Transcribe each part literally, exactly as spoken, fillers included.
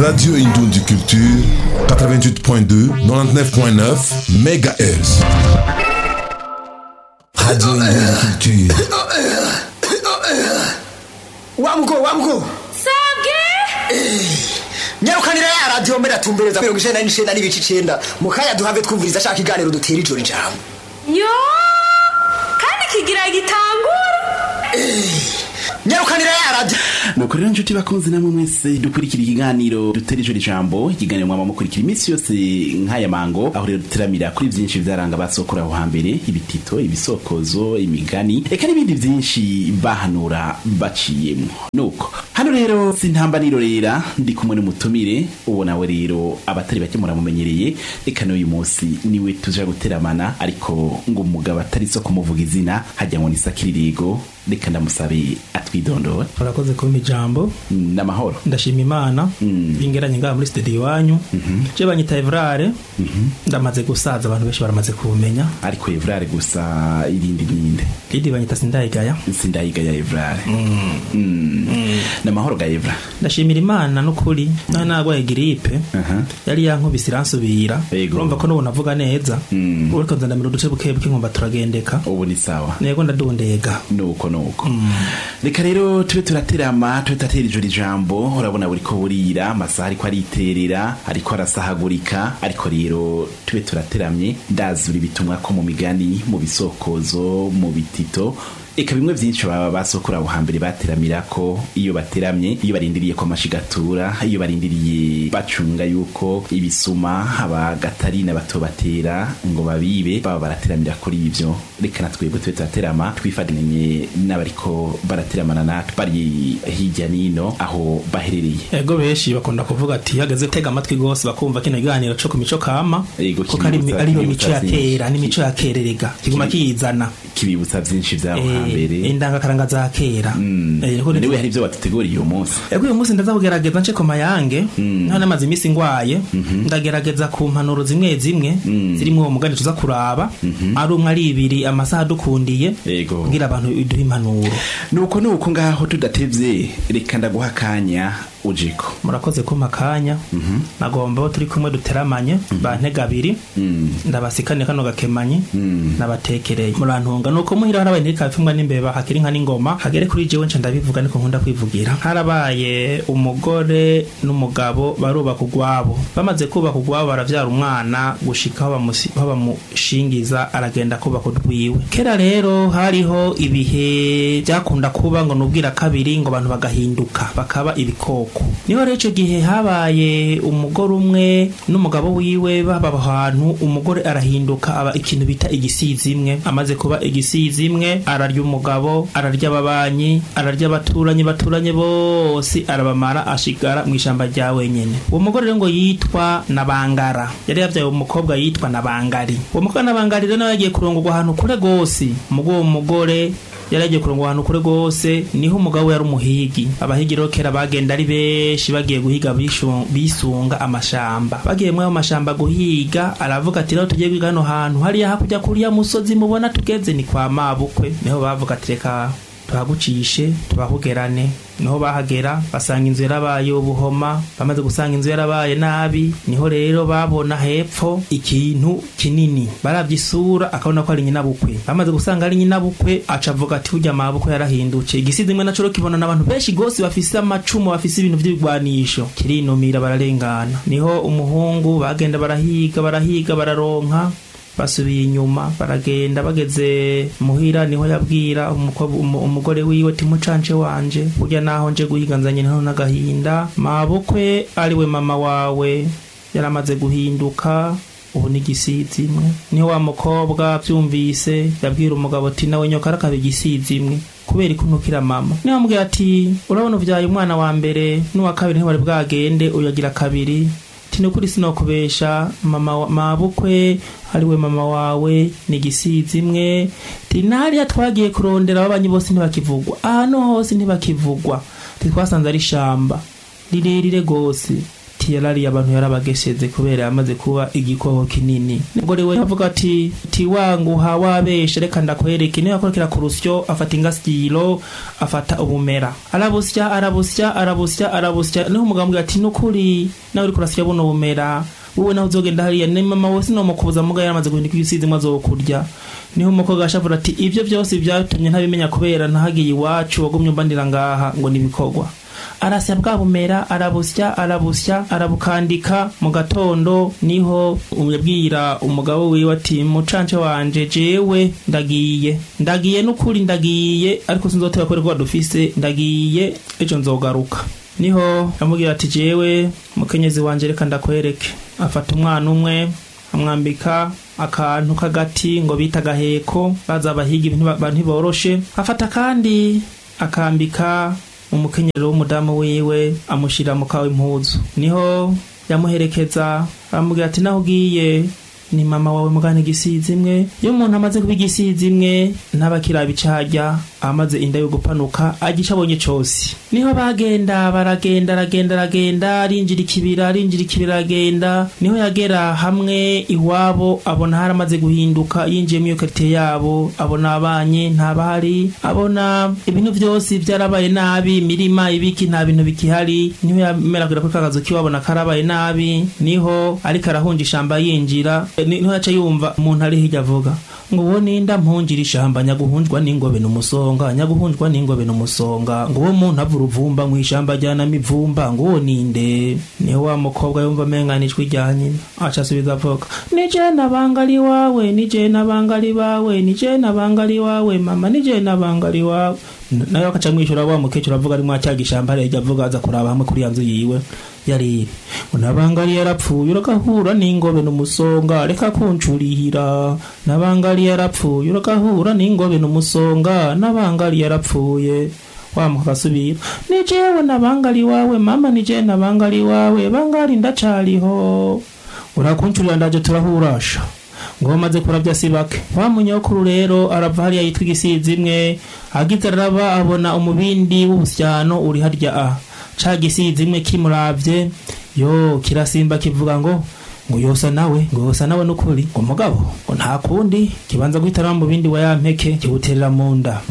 Radio Indoundi Culture, quatre-vingt-huit point deux, quatre-vingt-dix-neuf point neuf mégahertz. Radio Indoundi Culture. Wamgo, wamgo. Sabwe? Nyarukanira ya radio mbere atumbereza mirongo icenda n'icenda n'ibice icenda. Mukaya duhave twumviriza ashaka iganiro dutera ijoro ijambo. Yo! Kandi kigira gitangura. Nyarukanira ya radio. Nukurira njuti bakunzi namwe mwese dukurikira ikiganiro dutera ijoro ijambo, ikiganiro mwama mukurikira iminsi yose nkaya mango, aho rero duteramira kuri byinshi byaranga basokora aho hambere, ibitito, ibisokozo, imigani, eka n'ibindi byinshi bahanura baciyemo. Nuko hano rero sintambaniro rera ndi kumwe n'umutumire, ubona we rero abatari bake muramumenyereye, eka n'uyu munsi niwe tuja guteramana, ariko ngo umugabo atari so kumuvuga izina hajya ngo nisakiririgo, reka ndamusabe atwidondora. Urakoze kumpa ijambo. N'amahoro. Ndashima Imana mm. bingeranye ngaha muri studio wanyu mm-hmm. je banyita Evrare mm-hmm. ndamaze gusaza, abantu benshi baramaze kumenya, ariko Evrare gusa irindi ninde idi banyita Sindayigaya. Sindayigaya Evrare. mm. mm. mm. N'amahoro ga Evra. Ndashimira Imana n'ukuri naho nagwaye gripe uh-huh. yari yankubise iransubira, urumva ko n'ubu navuga neza mm. uriko nzandamira uduce buke buke nkumva turagendeka, ubu ni sawa, nego ndadondega nuko nuko mm. Reka rero tube turaterama tube turatera ijoro ijambo, urabona buri ko burira amasaha ariko ariterera ariko arasahagurika, ariko rero tube turateramye ndazura ibitumwa ko mu migani, mu bisokozo, mu bitito, eka bimwe byinshi baba basokora aho hambere bateramira ko iyo bateramye, iyo barindiriye ko amashigatura, iyo barindiriye bacunga yuko ibisuma abagatarina bato batera ngo babibe, baba barateramira kuri ibyo. Reka natwebwe tube turaterama twifadinye n'abariko barateramana natwe bari hirya nino aho baherereye. Ego benshi bakunda kuvuga ati hageze tega amatwi gose bakumva kino kiganiro cyo ku mico kama, ko kari ari yo mico yatera n'imico yakererega kiguma kiyizana, kibibutsa byinshi byaho hambere, indanga karanga za kera. mm. eh ko niwe hari byo batuteguriye uyu munsi. Ego uyu munsi ndaza kugerageza nce ko mayange mm. nta namaze imisi ngwaye mm-hmm. ndagerageza ku mpanuro zimwe zimwe mm. zirimo umugani tuza kuraba mm-hmm. ari umwe ari ibiri amasaha dukundiye kugira abantu iduha impanuro. Nuko nuko ngaho tudatevye reka ndaguha kanya ujiko. Murakoze ko makanya mm-hmm. nagomba turi kumwe duteramanye mm-hmm. bantega abiri mm. ndabasikane kano gakemanye mm. nabatekereye murantunga nuko muhira harabaye ntikafimwa n'imbeba hakiri nka n'ingoma hagere kuri jewe nce ndabivuga niko nkunda kwivugira. Harabaye umugore n'umugabo baruba kugwabo, bamaze kuba kugwabo baravyara umwana gushika aho bamushingiza aragenda kuba kudwiwe. Kera rero hariho ibihe byakunda kuba ngo nubwira kabiri ngo abantu bagahinduka bakaba ibikoko. Niho rero ico gihe habaye umugore umwe n'umugabo wiwe baba ahantu, umugore arahinduka aba ikintu bita igisizimwe, amaze kuba igisizimwe ararya umugabo, ararya ababanyi, ararya abaturanye baturanye bose arabamara, ashigara mu ishamba rya wenyene. Uwo mugore rero ngo yitwa Nabangara, yari yavyaye umukobwa yitwa Nabangari. Uwo mukobwa Nabangari rero yagiye kurongorwa ahantu kure gose, mugo uwo mugore yaragiye kurongwa ahantu kure gose, niho umugabo yari umuhigi. Abahigi rero kera bagenda ari benshi bagiye guhiga bisunga amashamba, bagiye mu amashamba guhiga, aravuga ati rero tugiye kwiga hano hantu hariya hakujya kuriya musozi mubona tugeze ni kwa mabukwe. Niho bavuga ati reka tuhagucishe tubahugerane. Niho bahagera basanga inzu yarabaye ubuhoma, bamaze gusanga inzu yarabaye nabi, niho rero babona hepfo ikintu kinini, baravyisura akabona ko ari nyina bukwe. Bamaze gusanga ari nyina bukwe acavuga ati urya mabukwe yarahindutse. Igisidimwe naco kibona n'abantu benshi gose bafise amacumu, bafise ibintu vy'ibigwanisho, kirinumira bararengana. Niho umuhungu bagenda barahiga barahiga bararonka, basubiye inyuma baragenda bageze muhira, niho yabwira umugore wiwe ati mucanje wanje burya naho nje guhiganzanye nto nagahinda, mabukwe ariwe mama wawe yaramaze guhinduka ubu ni gisizimwe. Niho wa mukobwa byumvise yabwira umugabo ati nawe nyokara kabe gisizimwe kubera ikunukira mama. Niho ambwira ati urabona uvyaye umwana wa mbere n'uwa kabiri ntibari bwagende uyagira kabiri, tinukuri sinokubesha mama mabukwe ariwe mama wawe ni gisizimwe. Tinari yatwagiye kurondera ababanyi bose ntibakivugwa, ahantu hose ntibakivugwa, titwasanze ari shamba rirerire gose. ati yarari abantu yarabagesheze kubera yamaze kuba igikoko kinini. Umugore we avuga ati ti wangu hawabeshe reka ndakwereke niyo akorera ku rusyo afata ingasiro afata ubumera arabusya arabusya arabusya arabusya niho umugambwe ati nukuri nawe uri kurasya buno bumera wowe naho uzogenda hariya ni mama wose no mukubuza muga yaramaze guhinduka ibisizi mwazo kurya. Niho umukobwa ashafura ati ivyo byose byatumye ntabimenya kubera nahagiye iwacu wagumye mbandira ngaha ngo nibikogwa. Arasya bwa bumera arabusya arabusya arabukandika mu gatondo niho umubwira umugabo wiwe ati mucanje wanje jewe ndagiye ndagiye nukuri ndagiye ariko sinzoteba ko rwa dufise ndagiye ejo nzogaruka. Niho amubwira ati jewe mukenyezi wanje reka ndakwereke. Afata umwana umwe amwambika akantu kagati ngo bita gaheko baza bahigi ibintu boroshe. Afata kandi akambika umukenyero w'umudamu wiwe amushira mu kawe impuzu. Niho yamuherekeza amubwira ati naho ugiye ni mama wawe mugane gisizi imwe. Iyo umuntu amaze kuba igisizi imwe ntabakira bicarya amaze inda yo gupanuka agisha abonye cyose. Niho bagenda baragenda ragenda ragenda rinjira ikibira rinjira ikibira ragenda. Niho yagera hamwe iwabo abona haramaze guhinduka yinjiye mu yokarite yabo abona abanye ntabahari abona ibintu byose byarabaye nabi mirima ibiki nta bintu bikihari. Niho yameragura ko kagazo kiwabona karabaye nabi. Niho ariko arahunja ishamba yinjira niho yaca yumva umuntu ari hirya avuga ngo uwo ninda mpunjira ishamba nyaguhunjwa n'ingobe n'umusonga nyaguhunjwa n'ingobe n'umusonga ngo uwo muntu avura uvumba mu ishamba jyana mivumba ngo uwo ninde. Niho wa mukobwa yumva menganijwe rya nyina aca asubiza avuga nije nabangali wawe nije nabangali bawe nije nabangali wawe mama nije nabangali wawe. Nayo akaca mwishura wa mukecuru avuga ari mwacyaga ishamba rege avuga aza kuraba hamwe kuri yanzu yiwe yari unabangari yarapfuye urakahura n'ingobe n'umusonga reka kuncurihira. Nabangari yarapfuye urakahura n'ingobe n'umusonga nabangari yarapfuye. Wa mukasubira nijewe nabangari wawe mama nije nabangari wawe bangari ndacariho urakuncurira ndaje turahurasha ngo maze kuravya sibake. Wa munyokuru rero arava hariya yitwa igisizi imwe agize araba abona umubindi w'ubusyano uri harya a ca gisizi imwe kimuravye yo kirasimba kivuga ngo ngo yosa nawe ngo yosa nawe nukuri ngo mugabo ngo nta kundi kibanza guhitara mu bindi wa yampeke kibuterera mu nda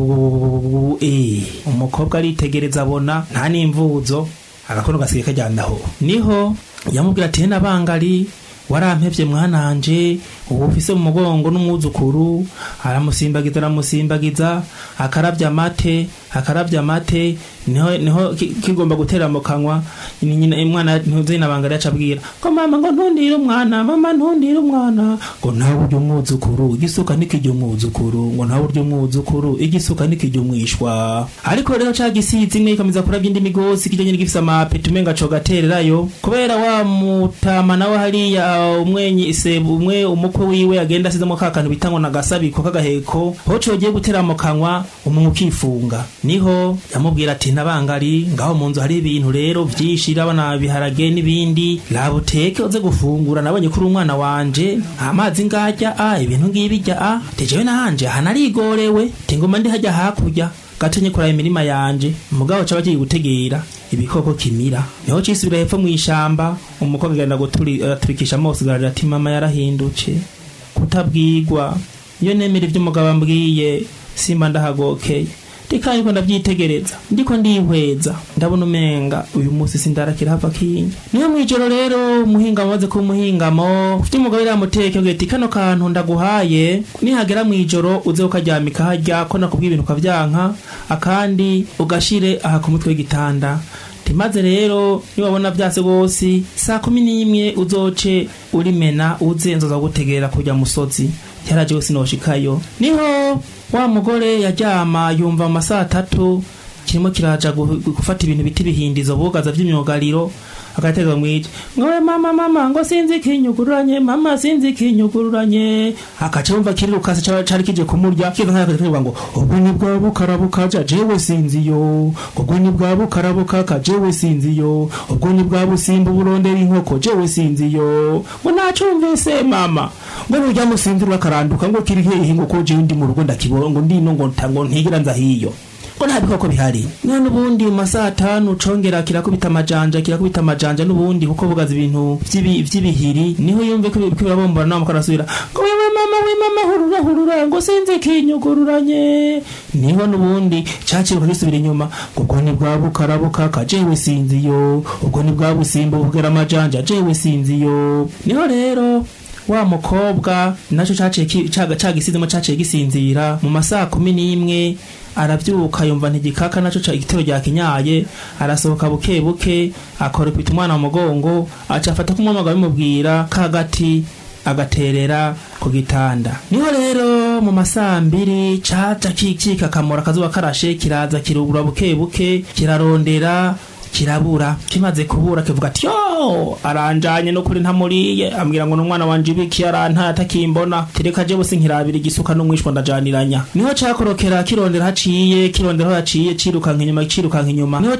ngo eh umukobwa aritegereza abona nta nimvuzo agakono gasike kajyandaho. Niho yamubwira ati nabangari warampevye mwananje ubu ufise mu mugongo n'umwuzukuru. Aramusimbagiza aramusimbagiza akaravya amate akaravya amate. Niho niho kigomba gutera mu kanwa nyina umwana ntuze nabangari acabwira ko mama ngo ntundire umwana mama ntundire umwana ngo nta buryo umwuzukuru igisuka nikijyo umwuzukuru ngo nta buryo umwuzukuru igisuka nikijyo umwishwa. Ariko rero ca gisizi imwe ikamiza kuravya indi migosi kijanye n'igifisa amape tumenga co gatererayo kubera wa mutama nawe hariya umwenyi isebu umwe umukwe wiwe agenda asizemo kakantu bitango na gasabiko kagaheko hoco giye gutera mu kanwa umuntu kifunga. Niho yamubwira ati nabangari ngaho munzu hari ibintu rero vyishira bana biharage n'ibindi labuteke uze gufungura nabonye kuri umwana wanje amazi ngajya a ibintu ngibijya a tejewe nahanje hanarigorewe tingoma ndi hajya hakurya gatenye kora imirima yanje mugabo caba giye gutegera ibikoko kimira. Niho cisubira hepfo mu ishamba umukobwa agenda guturi aturikisha mose garara ati mama yarahindutse kutabwirwa iyo nemera ivyo umugabo ambwiye simba ndahagokeye Dikaye ko ndavyitegereza ndiko ndihweza ndabona umenga uyu munsi sindarakira hava kinga. Niyo mwijoro rero muhinga maze ko muhingamo ufite umugabo yamuteke ugeti kano kantu ndaguhaye nihagera mwijoro uze ukaryamika hajya ko nakubwiye ibintu kavyanka akandi ugashire aha ku mutwe w'igitanda. Timaze rero niwabona byase gose saa kumi n'imwe uzoce urimena uze nzoza gutegera kujya musozi cyaraje gose noshikayo. Niho wa mugore yajyama yumva amasaha atatu kirimo kiraja gufata ibintu biti bihindizo bugaza vy'imyogariro agatega mwije ngowe mama mama ngo sinzi kinyuguranye mama sinzi kinyuguranye akaca umva kiri ukase cyari kije kumurya kiza nk'akaterwa ngo ubwo ni bwa bukarabuka jewe sinziyo ubwo ni bwa bukarabuka jewe sinziyo ubwo ni bwa busimba burondera inkoko jewe sinziyo ngo nacumvise mama ngo burya musinzira karanduka ngo kiri hehe ngo ko je ndi mu rugo ndakiboro ngo ndino ngo ntango ntigira nza hiyo ko nta bikoko bihari none ubundi mu masaha atanu congera kirakubita amajanja kirakubita amajanja n'ubundi kuko bugaza ibintu vy'ibihiri niho yumve ko birabombora nawe mukarasubira ngo wewe mama we mama hurura hurura ngo sinze kinyugururanye niho n'ubundi caciruka gisubira inyuma ngo ubwo ni bwa bukarabuka kajewe sinziyo ubwo ni bwa busimba bugera amajanja jewe sinziyo niho rero wa mukobwa naco caciye caga cagisizemo caciye gisinzira mu masaha kumi n'imwe aravyuka yumva ntigikaka naco ca igitero rya kinyaye arasohoka buke buke akora kwita umwana mu mugongo aca afata kumwamaga bimubwira kagati agaterera ku gitanda niho rero mu masaha mbiri caca kikika kamora kazuba karashe kiraza kirugura buke buke kirarondera kirabura kimaze kubura kivuga ati yo aranjanye no kuri ntamuriye ambwira ngo n'umwana wanje ibiki aranta atakimbona tereka je bose nkirabira igisuka n'umwishwa ndajaniranya niho cakorokera kirondera haciye kirondera haciye ciruka nk'inyuma ciruka nk'inyuma niho